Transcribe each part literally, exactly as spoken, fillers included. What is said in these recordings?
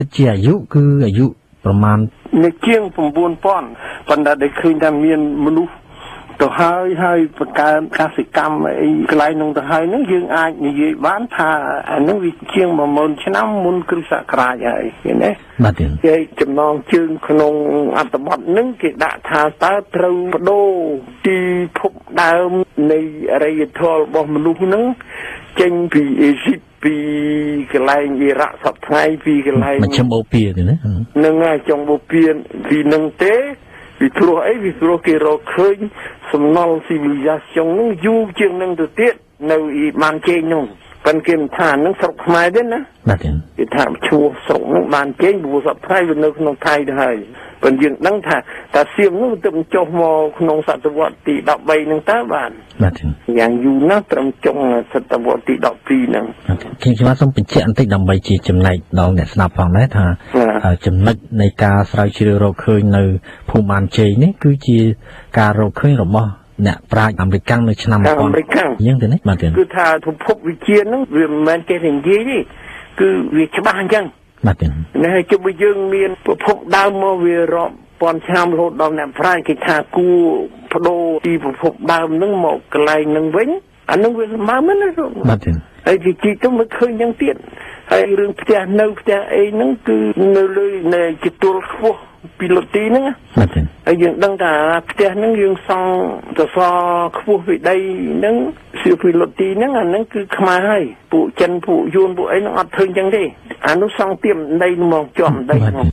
ជាអាយុគឺអាយុប្រមាណនៅជាង9,000ប៉ុន្តែដែលឃើញថាមានមនុស្សទៅហើយហើយបង្កើនកសិកម្មអីកន្លែងនោះទៅហើយហ្នឹងយើងអាចនិយាយបានថាអានឹងវាជាងមួយម៉ឺនឆ្នាំមុនគ្រិស្តសករាជហើយឃើញទេបាទគេចំណងជើងក្នុងអត្ថបទហ្នឹងគេដាក់ថាតើត្រូវបដូរទីភពដើមនៃអរិយធម៌របស់មនុស្សហ្នឹងចេញពីអេស៊ីបពីកន្លែងអ៊ីរ៉ាក់សពថ្ងៃពីកន្លែងមជ្ឈមបូព៌ាទេណាហ្នឹងហើយចុងបូព៌ាពីនឹងទេពីព្រោះអីពីព្រោះគេរកឃើញសំណល់ civilization ហ្នឹងយូរជាងនឹងទៅទៀតនៅបានជេងនោះប៉ុន្តែគេមិនថានឹងស្រុកខ្មែរទេណាបាទគេថាឈ្មោះស្រុកហ្នឹងបានជេងព្រោះសពថ្ងៃវានៅក្នុងថៃទៅហើយប៉ុន្តែយើងដឹងថាតាសៀមនោះទៅចុះមកក្នុងសតវត្សទីដប់បីហ្នឹងតើបានបាទយ៉ាងយូរណាស់ត្រឹមចុងសតវត្សទីដប់ពីរហ្នឹងខ្ញុំខ្ញុំសូមបញ្ជាក់បន្តិចដើម្បីជាចំណែកដល់អ្នកស្ដាប់ផងដែរថាចំណុចនៃការស្រាវជ្រាវរកឃើញនៅភូមិបានជ័យនេះគឺជាការរកឃើញរបស់អ្នកប្រាជ្ញអាមេរិកនៅឆ្នាំអាមេរិកយ៉ាងទៅនេះបាទគឺថាពិភពវិទ្យាហ្នឹងវាមិនមែនគេនិយាយទេគឺវាច្បាស់អញ្ចឹងបាទនេះហើយជុំវិញយើងមានពិភពដើមមកវារាប់ពាន់ឆ្នាំរហូតដល់អ្នកប្រាជ្ញគេថាគួរបដូរទីពិភពដើមហ្នឹងមកកន្លែងហ្នឹងវិញអាហ្នឹងវាស្មើមែនណាបាទហើយគេជីកទៅមិនឃើញយ៉ាងទៀតហើយរឿងផ្ទះនៅផ្ទះអីហ្នឹងគឺនៅលើនៃជាទួលខ្ពស់ពីលុតទីហ្នឹងបាទហើយយើងដឹងថាផ្ទះហ្នឹងយើងសង់សសរខ្ពស់ពីដីហ្នឹងសៀវពីលុតទីហ្នឹងអាហ្នឹងគឺខ្មែរហើយពួកចិនពួកយួនពួកអីហ្នឹងអត់ឃើញចឹងទេអានោះសង់ទៀមដីមកជាប់ដីមក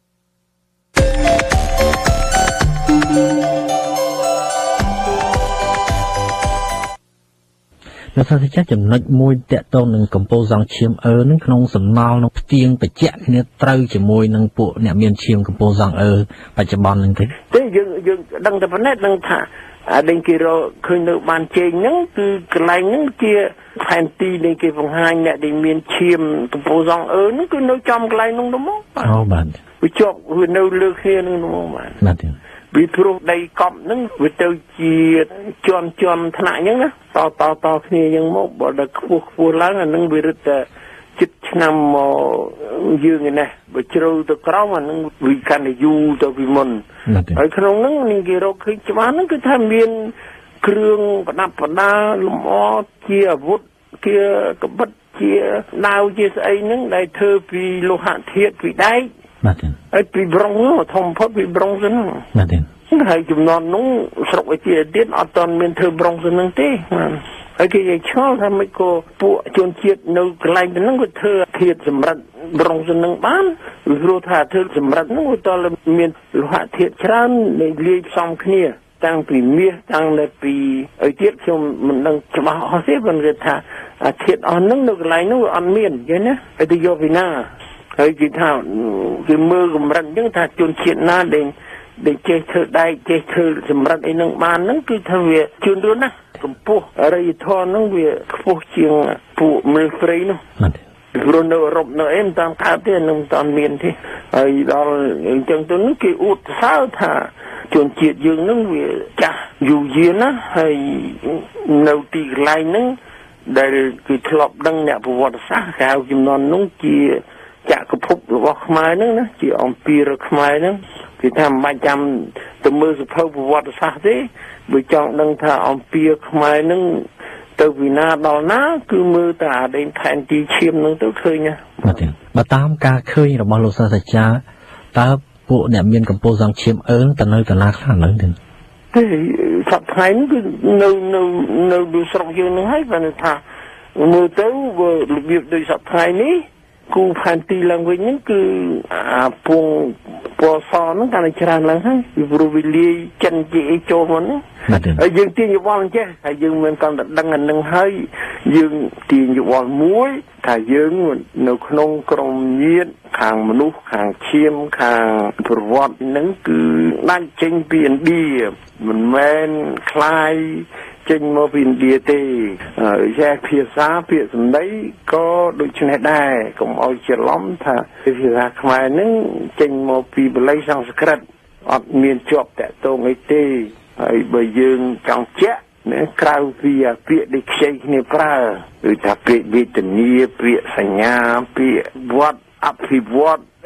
នៅសាស្ត្រចំណុចមួយតកតងនឹងកម្ពុជាសង្ឈាមអឺនឹងក្នុងសំណល់នឹងផ្ទៀងបច្ចៈគ្នាត្រូវជាមួយនឹងពួកអ្នកមានឈាមកម្ពុជាសង្អឺបច្ចុប្បន្ននឹងទេទេយើងយើងដឹងតែប៉ុណ្ណេះដឹងថាអាដែលគេរកឃើញនៅបានជេងហ្នឹងគឺកន្លែងហ្នឹងជាផែនទីនៃគេបង្ហាញអ្នកដែលមានឈាមកម្ពុជាសង្អឺហ្នឹងគឺនៅចំកន្លែងហ្នឹងទៅមកអូបាទវាជាប់វានៅលើគ្នាហ្នឹងទៅមកបាទបាទពីព្រោះដីកប់ហ្នឹងវាទៅជាជាន់ជាន់ថ្នាក់អញ្ចឹងណាតតតគ្នាអញ្ចឹងមកបើដល់ខ្ពស់ខ្ពស់ឡើងអាហ្នឹងវារឹតតែជិតឆ្នាំមកយើងឯនេះបើជ្រៅទៅក្រោមអាហ្នឹងវាកាន់តែយូរទៅពីមុនហើយក្នុងហ្នឹងនឹងគេរកឃើញច្បាស់ហ្នឹងគឺថាមានគ្រឿងប្រដាប់ប្រដាលំអជាអាវុធជាកបិតជាដាវជាស្អីហ្នឹងដែលធ្វើពីលោហៈធាតុពីដែកបាទហើយពីប្រុងធំផុតពីប្រុងហ្នឹងបាទហើយចំនួននោះស្រុកឯទៀតទៀតអត់ទាន់មានធ្វើប្រុងហ្នឹងទេបាទហើយគេឆ្ងល់ថាមិនក៏ពួកជនជាតិនៅកន្លែងហ្នឹងវាធ្វើធាតុសម្រាប់ប្រុងហ្នឹងបានវាព្រោះថាធ្វើសម្រាប់ហ្នឹងវាតើមានលោហៈធាតុច្រើនដែលលាយផ្សំគ្នាតាំងពីមាសតាំងតែពីអីទៀតខ្ញុំមិនដឹងច្បាស់អស់ទេប៉ុន្តែថាអាធាតុអស់ហ្នឹងនៅកន្លែងហ្នឹងវាអត់មានយល់ណាហើយទៅយកពីណាហើយគេថាគេមើលកម្រិតអញ្ចឹងថាជនជាតិណាដែលដែលចេះធ្វើដែកចេះធ្វើសម្រាប់អីនឹងបានហ្នឹងគឺថាវាជួនយល់ណាកម្ពស់អរិយធម៌ហ្នឹងវាខ្ពស់ជាងពួកមើលព្រៃនោះព្រោះនៅអឺរ៉ុបនៅអីមិនតាមកើតទេនឹងមិនតាមមានទេហើយដល់អញ្ចឹងទៅនោះគេអួតសើថាជនជាតិយើងហ្នឹងវាចាស់យូរយារណាហើយនៅទីកន្លែងហ្នឹងដែលគឺធ្លាប់ដឹងអ្នកប្រវត្តិសាស្ត្រគេហៅចំនួននោះជាចក្រភពរបស់ខ្មែរហ្នឹងណាជាអំពីរខ្មែរហ្នឹងគេថាមិនបាច់ចាំទៅមើលសភៅប្រវត្តិសាស្ត្រទេបើចង់ដឹងថាអំពីខ្មែរហ្នឹងទៅពីណាដល់ណាគឺមើលតែអាដេញផែនទីឈាមហ្នឹងទៅឃើញណាបាទបើតាមការឃើញរបស់លោកសាស្ត្រាចារ្យតើពួកអ្នកមានកម្ពុជាសង្ឈាមអឺទៅនៅតាណាខ្លះហ្នឹងទេទេសប្តាហ៍នេះគឺនៅនៅនៅដូចស្រុកយើងហ្នឹងហើយបើថាមើលទៅរបៀបដូចសប្តាហ៍នេះគូផែនទីឡើងវិញហ្នឹងគឺអាពងពណ៌សហ្នឹងកាន់តែច្រើនឡើងហើយពីព្រោះវាលាយចិនជាអីចូលមកហ្នឹងហើយយើងទាញយោបល់អញ្ចេះហើយយើងមិនកាន់តែដឹងអានឹងហើយយើងទាញយោបល់មួយថាយើងនៅក្នុងក្រុមញាតិខាងមនុស្សខាងឈាមខាងប្រវត្តិហ្នឹងគឺដាច់ចេញពីឥណ្ឌាមិនមែនคล้ายចេញមកពីឥណ្ឌាទេហើយភាសាពាក្យសម្ដីក៏ដូចនេះដែរកុំឲ្យច្រឡំថាភាសាខ្មែរហ្នឹងចេញមកពីបាលីសំស្ក្រឹតអត់មានជាប់តាក់ទងអីទេហើយបើយើងចង់ជាក់ណាក្រៅពីពាក្យដែលខ្ចីគ្នាប្រើដូចថាពាក្យវេទនាពាក្យសញ្ញាពាក្យវត្តអភិវឌ្ឍ